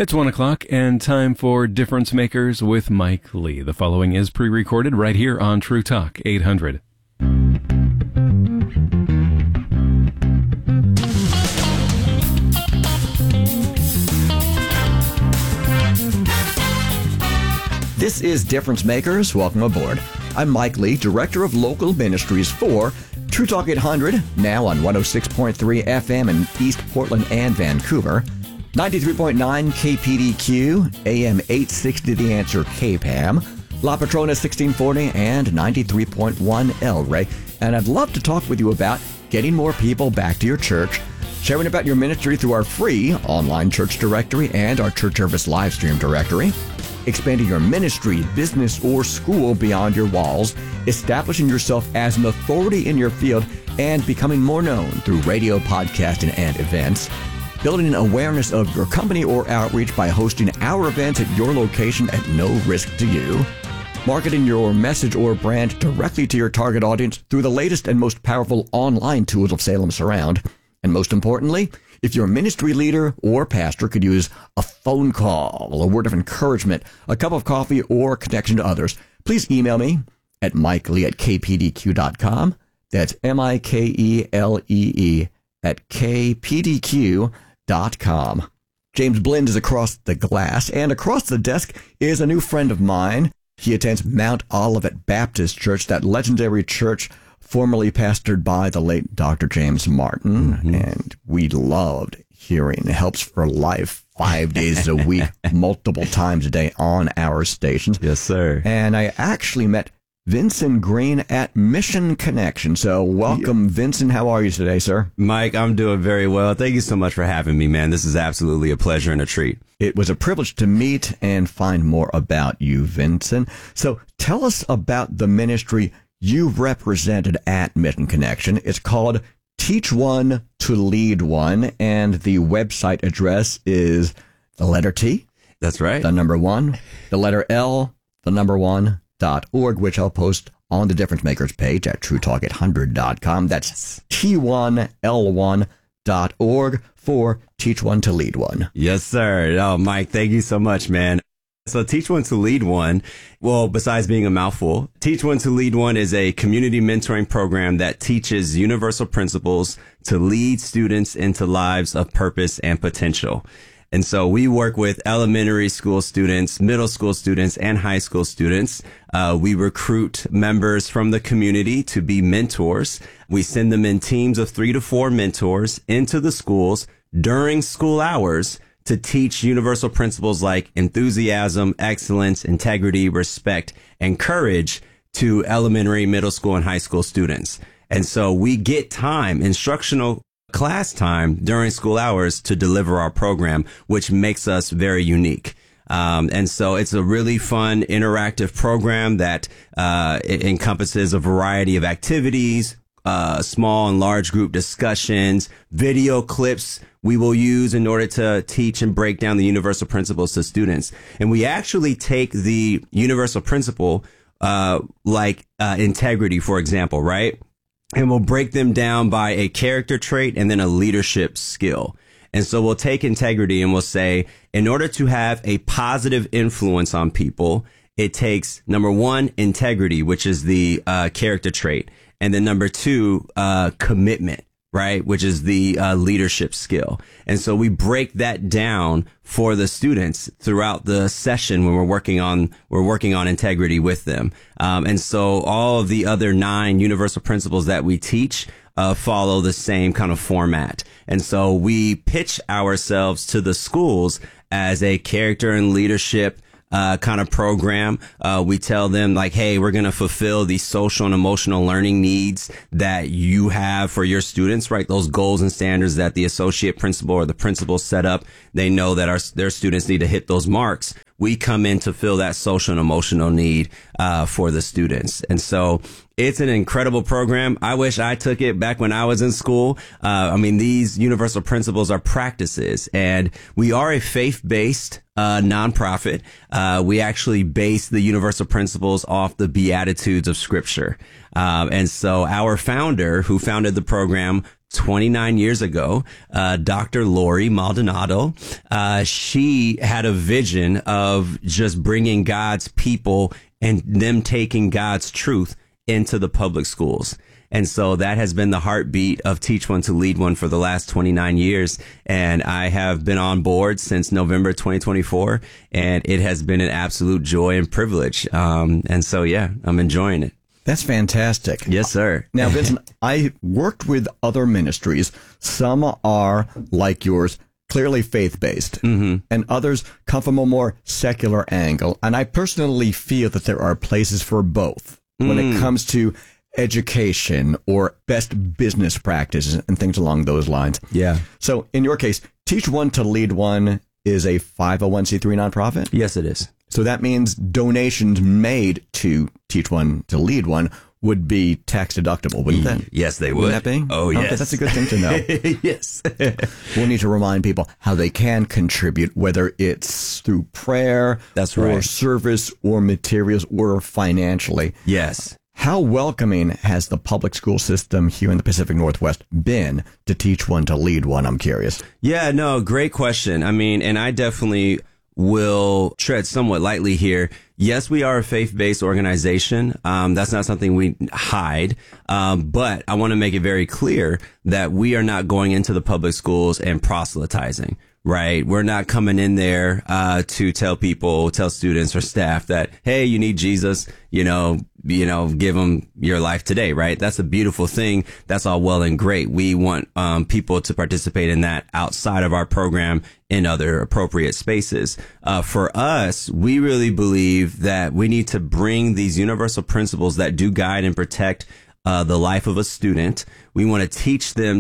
It's 1 o'clock and time for Difference Makers with Mike Lee. The following is pre-recorded right here on True Talk 800. This is Difference Makers. Welcome aboard. I'm Mike Lee, Director of Local Ministries for True Talk 800, now on 106.3 FM in East Portland and Vancouver, 93.9 KPDQ, AM 860 The Answer KPAM, La Patrona 1640, and 93.1 El Rey. And I'd love to talk with you about getting more people back to your church, sharing about your ministry through our free online church directory and our church service live stream directory, expanding your ministry, business, or school beyond your walls, establishing yourself as an authority in your field, and becoming more known through radio, podcasting, and events, building an awareness of your company or outreach by hosting our events at your location at no risk to you, marketing your message or brand directly to your target audience through the latest and most powerful online tools of Salem Surround, and most importantly, if your ministry leader or pastor could use a phone call, a word of encouragement, a cup of coffee, or a connection to others, please email me at mikelee@kpdq.com. That's MikeLee at kpdq.com. James Blind is across the glass, and across the desk is a new friend of mine. He attends Mount Olivet Baptist Church, that legendary church formerly pastored by the late Dr. James Martin, and we loved hearing Helps for Life 5 days a week, multiple times a day on our stations. Yes, sir. And I actually met Vincent Green at Mission Connection. So welcome, Vincent. How are you today, sir? Mike, I'm doing very well. Thank you so much for having me, man. This is absolutely a pleasure and a treat. It was a privilege to meet and find more about you, Vincent. So tell us about the ministry you represented at Mission Connection. It's called Teach One to Lead One, and the website address is the letter T. That's right. The number 1, the letter L, the number 1.org, which I'll post on the Difference Makers page at truetalk800.com. That's T1L1.org for Teach One to Lead One. Yes, sir. Oh, Mike, thank you so much, man. So Teach One to Lead One, well, besides being a mouthful, Teach One to Lead One is a community mentoring program that teaches universal principles to lead students into lives of purpose and potential. And so we work with elementary school students, middle school students, and high school students. We recruit members from the community to be mentors. We send them in teams of 3 to 4 mentors into the schools during school hours to teach universal principles like enthusiasm, excellence, integrity, respect, and courage to elementary, middle school, and high school students. And so we get time, instructional class time during school hours to deliver our program, which makes us very unique. And so it's a really fun, interactive program that it encompasses a variety of activities, small and large group discussions, video clips we will use in order to teach and break down the universal principles to students. And we actually take the universal principle, like integrity, for example, right? And we'll break them down by a character trait and then a leadership skill. And so we'll take integrity and we'll say, in order to have a positive influence on people, it takes, number 1, integrity, which is the character trait. And then number 2, commitment, right? Which is the leadership skill. And so we break that down for the students throughout the session when we're working on integrity with them. And so all of the other 9 universal principles that we teach follow the same kind of format. And so we pitch ourselves to the schools as a character and leadership kind of program. We tell them like, hey, we're going to fulfill the social and emotional learning needs that you have for your students, right? Those goals and standards that the associate principal or the principal set up. They know that their students need to hit those marks. We come in to fill that social and emotional need for the students. And so it's an incredible program. I wish I took it back when I was in school. I mean, these universal principles are practices, and we are a faith-based nonprofit. We actually base the universal principles off the Beatitudes of Scripture. And so our founder, who founded the program 29 years ago, Dr. Lori Maldonado, she had a vision of just bringing God's people and them taking God's truth into the public schools. And so that has been the heartbeat of Teach One to Lead One for the last 29 years. And I have been on board since November 2024, and it has been an absolute joy and privilege. And so, yeah, I'm enjoying it. That's fantastic. Yes, sir. Now, Vincent, I worked with other ministries. Some are like yours, clearly faith-based, and others come from a more secular angle. And I personally feel that there are places for both when it comes to education or best business practices and things along those lines. Yeah. So in your case, Teach One to Lead One is a 501c3 nonprofit? Yes, it is. So that means donations made to Teach One to Lead One would be tax deductible, wouldn't that? Yes, they would. Wouldn't that be? Oh, yes. Okay, that's a good thing to know. Yes. We'll need to remind people how they can contribute, whether it's through prayer, That's or right. service, or materials, or financially. Yes. How welcoming has the public school system here in the Pacific Northwest been to Teach One to Lead One? I'm curious. Yeah, no, great question. I mean, and I definitely will tread somewhat lightly here. Yes, we are a faith-based organization. That's not something we hide. But I want to make it very clear that we are not going into the public schools and proselytizing. Right. We're not coming in there to tell students or staff that, hey, you need Jesus, give them your life today. Right. That's a beautiful thing. That's all well and great. We want people to participate in that outside of our program in other appropriate spaces. For us, we really believe that we need to bring these universal principles that do guide and protect the life of a student. We want to teach the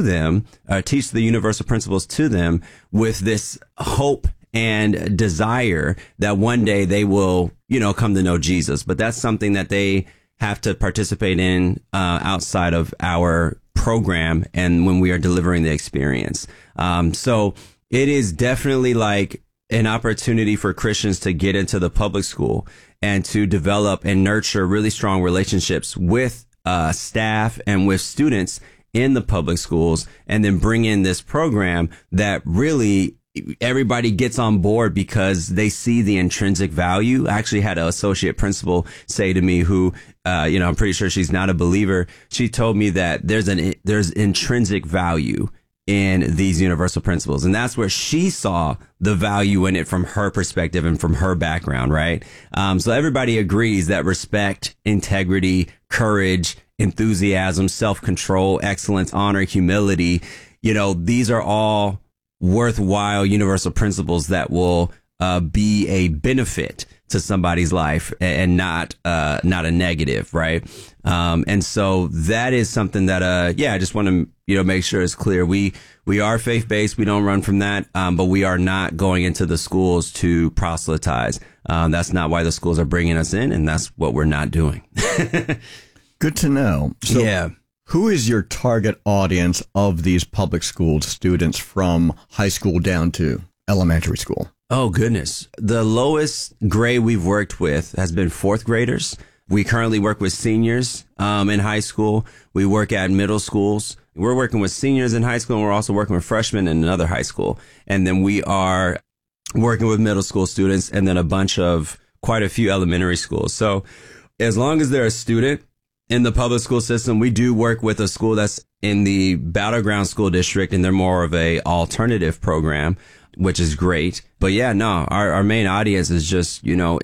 universal principles to them with this hope and desire that one day they will, come to know Jesus. But that's something that they have to participate in outside of our program and when we are delivering the experience. So it is definitely like an opportunity for Christians to get into the public school and to develop and nurture really strong relationships with staff and with students in the public schools, and then bring in this program that really everybody gets on board because they see the intrinsic value. I actually had an associate principal say to me who, I'm pretty sure she's not a believer. She told me that there's intrinsic value in these universal principles. And that's where she saw the value in it from her perspective and from her background, right? So everybody agrees that respect, integrity, courage, enthusiasm, self-control, excellence, honor, humility, these are all worthwhile universal principles that will be a benefit to somebody's life and not a negative, right? And so that is something that, I just want to, make sure it's clear. We are faith-based. We don't run from that. But we are not going into the schools to proselytize. That's not why the schools are bringing us in, and that's what we're not doing. Good to know. So yeah. Who is your target audience of these public school students from high school down to elementary school? Oh, goodness. The lowest grade we've worked with has been fourth graders. We currently work with seniors in high school. We work at middle schools. We're working with seniors in high school, and we're also working with freshmen in another high school. And then we are working with middle school students and then quite a few elementary schools. So as long as they're a student in the public school system, we do work with a school that's in the Battleground School District, and they're more of a alternative program, which is great. But yeah, no, our main audience is just,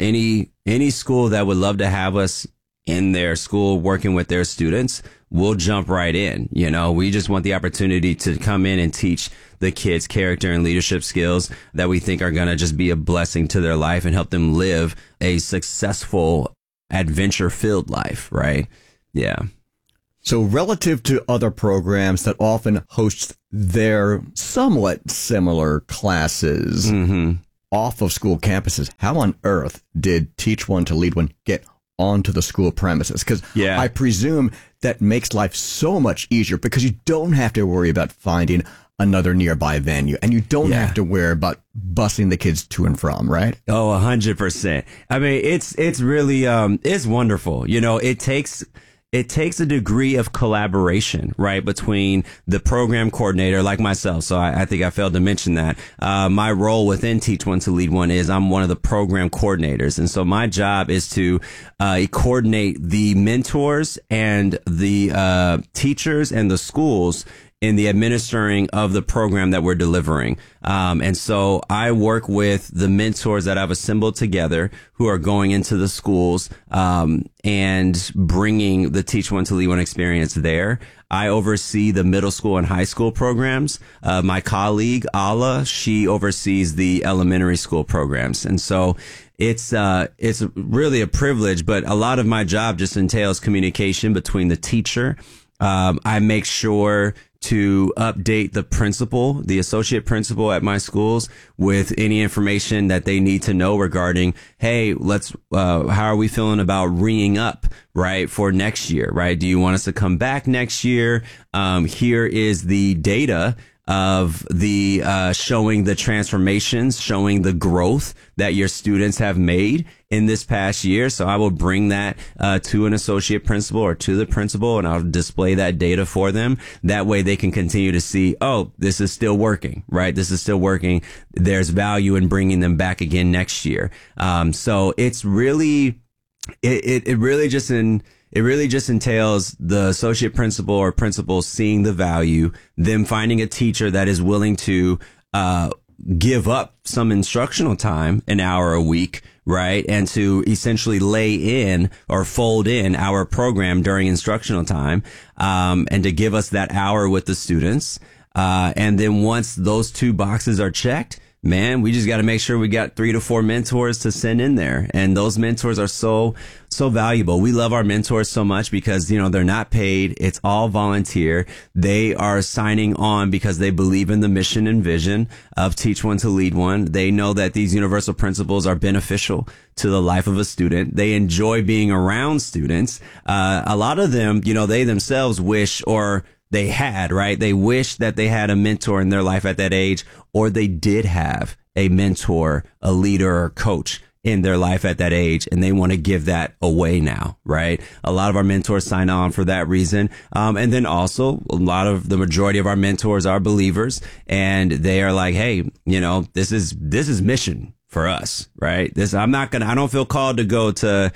any school that would love to have us in their school working with their students, we'll jump right in. We just want the opportunity to come in and teach the kids character and leadership skills that we think are going to just be a blessing to their life and help them live a successful, adventure-filled life, right? Yeah. So relative to other programs that often host their somewhat similar classes off of school campuses, how on earth did Teach One to Lead One get onto the school premises? Because I presume that makes life so much easier because you don't have to worry about finding another nearby venue, and you don't have to worry about busing the kids to and from, right? Oh, 100%. I mean, it's really, it's wonderful. it takes a degree of collaboration, right, between the program coordinator like myself. So I think I failed to mention that. My role within Teach One to Lead One is I'm one of the program coordinators. And so my job is to coordinate the mentors and the teachers and the schools in the administering of the program that we're delivering. And so I work with the mentors that I've assembled together who are going into the schools and bringing the Teach One to Lead One experience there. I oversee the middle school and high school programs. My colleague, Ala, she oversees the elementary school programs. And so it's really a privilege, but a lot of my job just entails communication between the teacher. I make sure to update the principal, the associate principal at my schools with any information that they need to know regarding, hey, how are we feeling about re-ing up, right, for next year, right? Do you want us to come back next year? Here is the data of the showing the transformations, showing the growth that your students have made in this past year. So I will bring that to an associate principal or to the principal, and I'll display that data for them. That way they can continue to see, oh, this is still working, right? This is still working. There's value in bringing them back again next year. So it's really, it really just entails the associate principal or principal seeing the value, them finding a teacher that is willing to give up some instructional time, an hour a week, right? And to essentially lay in or fold in our program during instructional time, and to give us that hour with the students. And then once those two boxes are checked, man, we just got to make sure we got 3 to 4 mentors to send in there. And those mentors are so valuable. We love our mentors so much because, they're not paid. It's all volunteer. They are signing on because they believe in the mission and vision of Teach One to Lead One. They know that these universal principles are beneficial to the life of a student. They enjoy being around students. A lot of them, they themselves wish they had, right? They wish that they had a mentor in their life at that age, or they did have a mentor, a leader, or coach in their life at that age, and they want to give that away now, right? A lot of our mentors sign on for that reason. And then also the majority of our mentors are believers, and they are like, hey, this is mission for us, right? I don't feel called to go to,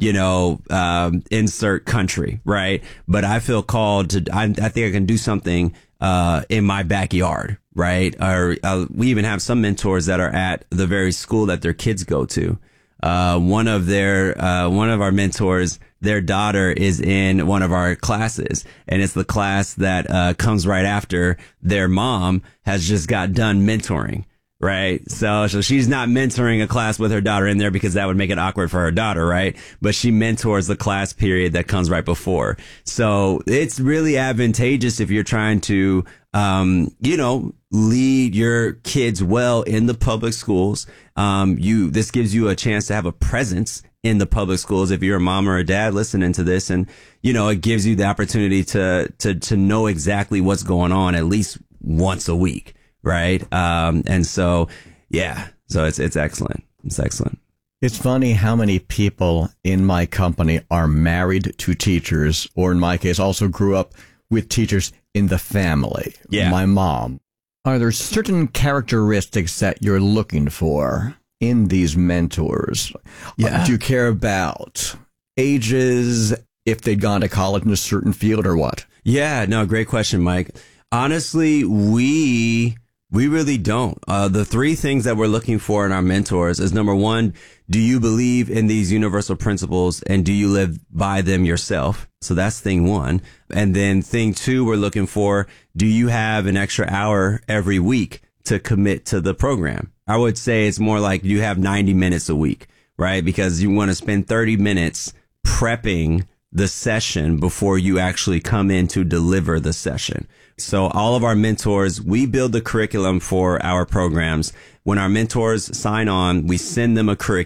insert country, right? But I feel called to, I think I can do something, in my backyard, right? Or, we even have some mentors that are at the very school that their kids go to. One of our mentors, their daughter is in one of our classes, and it's the class that, comes right after their mom has just got done mentoring. Right. So she's not mentoring a class with her daughter in there because that would make it awkward for her daughter. Right. But she mentors the class period that comes right before. So it's really advantageous if you're trying to, lead your kids well in the public schools. This gives you a chance to have a presence in the public schools. If you're a mom or a dad listening to this, and, it gives you the opportunity to know exactly what's going on at least once a week. Right. And so, yeah, so it's excellent. It's excellent. It's funny how many people in my company are married to teachers, or in my case, also grew up with teachers in the family. Yeah. My mom. Are there certain characteristics that you're looking for in these mentors? Yeah. Do you care about ages, if they'd gone to college in a certain field, or what? Yeah, no, great question, Mike. Honestly, we really don't. The 3 things that we're looking for in our mentors is, number 1, do you believe in these universal principles and do you live by them yourself? So that's thing 1. And then thing 2, we're looking for, do you have an extra hour every week to commit to the program? I would say it's more like you have 90 minutes a week, right? Because you want to spend 30 minutes prepping the session before you actually come in to deliver the session. So all of our mentors, we build the curriculum for our programs. When our mentors sign on, we send them a curriculum.